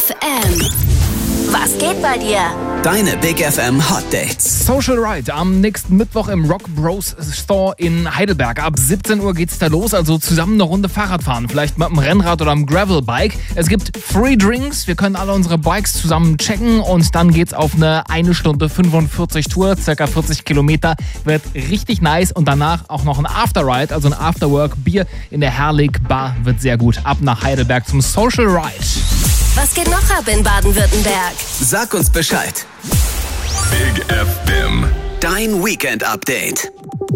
FM. Was geht bei dir? Deine Big FM Hot Dates. Social Ride am nächsten Mittwoch im Rock Bros Store in Heidelberg. Ab 17 Uhr geht's da los, also zusammen eine Runde Fahrrad fahren. Vielleicht mit einem Rennrad oder einem Gravelbike. Es gibt Free Drinks, wir können alle unsere Bikes zusammen checken und dann geht's auf eine 1 Stunde 45 Tour, circa 40 Kilometer. Wird richtig nice und danach auch noch ein Afterride, also ein Afterwork. Bier in der Herrlig Bar wird sehr gut. Ab nach Heidelberg zum Social Ride. Was geht noch ab in Baden-Württemberg? Sag uns Bescheid. Big FM. Dein Weekend-Update.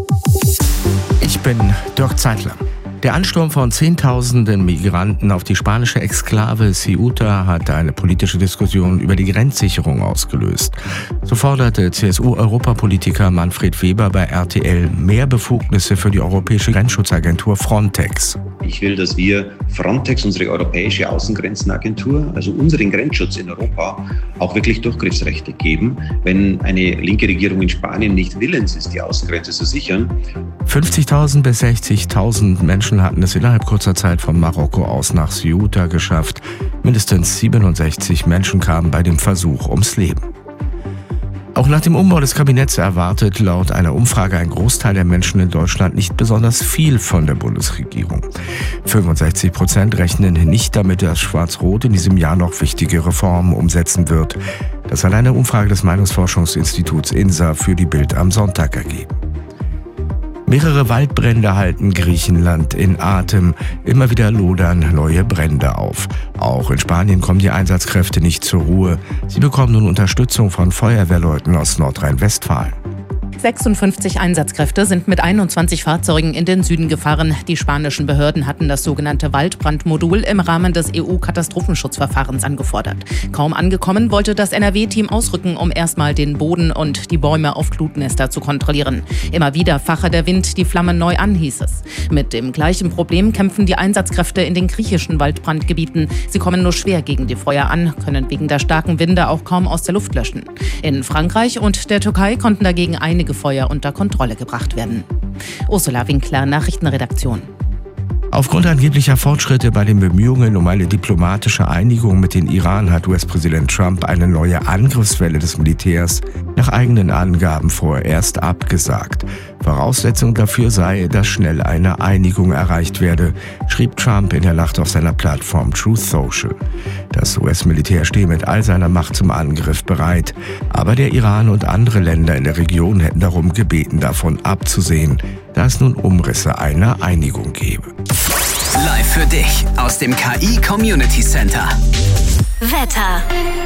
Ich bin Dirk Zeitler. Der Ansturm von Zehntausenden Migranten auf die spanische Exklave Ceuta hat eine politische Diskussion über die Grenzsicherung ausgelöst. So forderte CSU-Europapolitiker Manfred Weber bei RTL mehr Befugnisse für die europäische Grenzschutzagentur Frontex. Ich will, dass wir Frontex, unsere europäische Außengrenzenagentur, also unseren Grenzschutz in Europa, auch wirklich Durchgriffsrechte geben, wenn eine linke Regierung in Spanien nicht willens ist, die Außengrenze zu sichern. 50.000 bis 60.000 Menschen hatten es innerhalb kurzer Zeit von Marokko aus nach Ceuta geschafft. Mindestens 67 Menschen kamen bei dem Versuch ums Leben. Auch nach dem Umbau des Kabinetts erwartet laut einer Umfrage ein Großteil der Menschen in Deutschland nicht besonders viel von der Bundesregierung. 65% rechnen nicht damit, dass Schwarz-Rot in diesem Jahr noch wichtige Reformen umsetzen wird. Das hat eine Umfrage des Meinungsforschungsinstituts INSA für die Bild am Sonntag ergeben. Mehrere Waldbrände halten Griechenland in Atem. Immer wieder lodern neue Brände auf. Auch in Spanien kommen die Einsatzkräfte nicht zur Ruhe. Sie bekommen nun Unterstützung von Feuerwehrleuten aus Nordrhein-Westfalen. 56 Einsatzkräfte sind mit 21 Fahrzeugen in den Süden gefahren. Die spanischen Behörden hatten das sogenannte Waldbrandmodul im Rahmen des EU-Katastrophenschutzverfahrens angefordert. Kaum angekommen, wollte das NRW-Team ausrücken, um erstmal den Boden und die Bäume auf Glutnester zu kontrollieren. Immer wieder fache der Wind die Flammen neu an, hieß es. Mit dem gleichen Problem kämpfen die Einsatzkräfte in den griechischen Waldbrandgebieten. Sie kommen nur schwer gegen die Feuer an, können wegen der starken Winde auch kaum aus der Luft löschen. In Frankreich und der Türkei konnten dagegen einige Feuer unter Kontrolle gebracht werden. Ursula Winkler, Nachrichtenredaktion. Aufgrund angeblicher Fortschritte bei den Bemühungen um eine diplomatische Einigung mit dem Iran hat US-Präsident Trump eine neue Angriffswelle des Militärs nach eigenen Angaben vorerst abgesagt. Voraussetzung dafür sei, dass schnell eine Einigung erreicht werde, schrieb Trump in der Nacht auf seiner Plattform Truth Social. Das US-Militär stehe mit all seiner Macht zum Angriff bereit, aber der Iran und andere Länder in der Region hätten darum gebeten, davon abzusehen, da es nun Umrisse einer Einigung gebe. Live für dich aus dem KI Community Center. Wetter.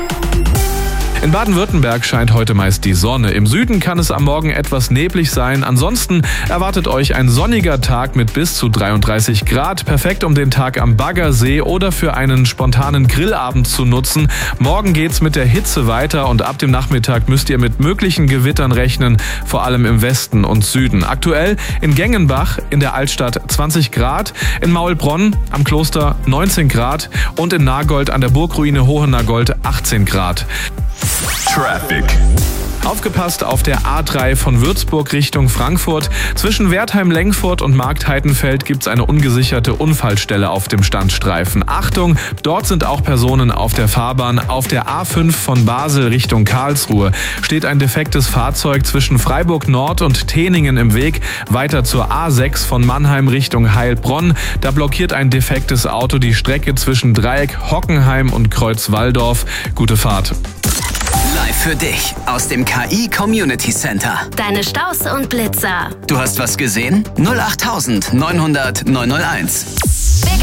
In Baden-Württemberg scheint heute meist die Sonne. Im Süden kann es am Morgen etwas neblig sein. Ansonsten erwartet euch ein sonniger Tag mit bis zu 33 Grad. Perfekt, um den Tag am Baggersee oder für einen spontanen Grillabend zu nutzen. Morgen geht's mit der Hitze weiter und ab dem Nachmittag müsst ihr mit möglichen Gewittern rechnen, vor allem im Westen und Süden. Aktuell in Gengenbach in der Altstadt 20 Grad, in Maulbronn am Kloster 19 Grad und in Nagold an der Burgruine Hohenagold 18 Grad. Traffic. Aufgepasst auf der A3 von Würzburg Richtung Frankfurt. Zwischen Wertheim-Lengfurt und Marktheidenfeld gibt's eine ungesicherte Unfallstelle auf dem Standstreifen. Achtung, dort sind auch Personen auf der Fahrbahn. Auf der A5 von Basel Richtung Karlsruhe steht ein defektes Fahrzeug zwischen Freiburg Nord und Teningen im Weg. Weiter zur A6 von Mannheim Richtung Heilbronn. Da blockiert ein defektes Auto die Strecke zwischen Dreieck, Hockenheim und Kreuzwalldorf. Gute Fahrt. Live für dich aus dem KI Community Center. Deine Staus und Blitzer. Du hast was gesehen? 08900 901.